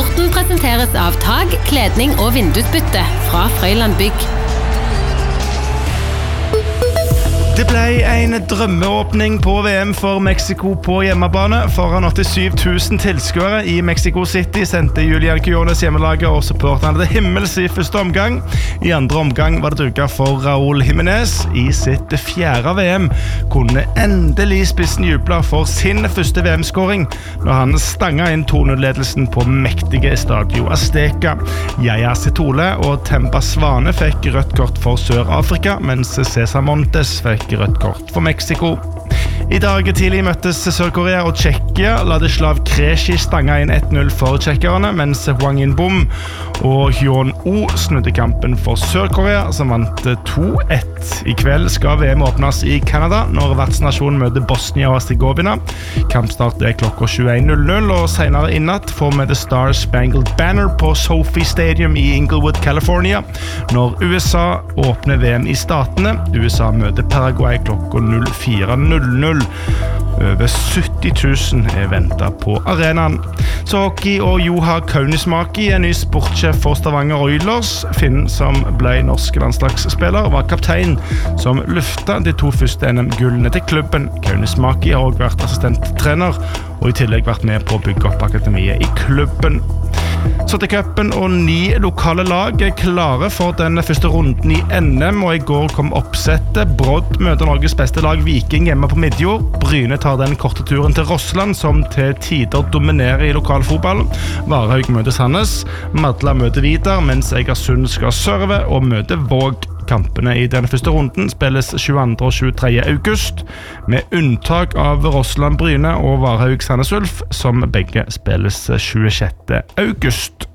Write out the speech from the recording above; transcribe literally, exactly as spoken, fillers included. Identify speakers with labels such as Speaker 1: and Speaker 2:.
Speaker 1: Sporten presenteres av tag, kledning og vindusbytte fra Frøyland Bygg.
Speaker 2: Det ble en drømmeåpning på V M for Mexico på hjemmebane. Foran åttisju tusen tilskuere i Mexico City sendte Julian Quiñones hjemmelaget og supporterne til himmels i første omgang. I andre omgang var det duket for Raúl Jiménez. I sitt fjerde V M kunne endelig spissen juble for sin første V M-skåring når han stanget inn to null-ledelsen på mektige Estadio Azteca. Yaya Setole og Temba Svane fikk rødt kort for Sør-Afrika, mens Cesar Montes fikk rødt kort for Mexico. I dag tidlig møttes Sør-Korea og Tsjekkia. Ladislav Krejci stanga inn ett null for tsjekkerne, mens Hwang In-bom og Hyun-Oh snudde kampen for Sør-Korea, som vant to ett. I kveld skal V M åpnes i Canada når vertsnasjonen møter Bosnia og Herzegovina. Kampstart er klokka tjueen null null, og senere i natt får vi The Star Spangled Banner på Sophie Stadium i Inglewood, California. Når U S A åpner V M i statene, U S A møter Paraguay klokka null fire null null. Over sytti tusen er ventet på arenaen. Så hockey og Juha Kaunismäki, en ny sportssjef for Stavanger Oilers. Finn, som ble norsk landslagsspiller, var kaptein som løftet de to første N M-gullene til klubben. Kaunismäki har også vært assistenttrener, og i tillegg vært med på å bygge opp akademiet i klubben. Så til cupen, og ni lokale lag er klare for den første runden i N M, og i går kom oppsettet. Brodd møter Norges beste lag Viking hjemme på Midjord. Bryne tar den korte turen til Rossland, som til tider dominerer i lokalfotball. Varhaug møter Sandnes, Madla møter Vidar, mens Egersund skal serve og møte Våg. Kampene i denne første runden spilles tjueandre og tjuetredje august, med unntak av Rossland Bryne og Varhaug Sandnes Ulf, som begge spilles tjuesjette august.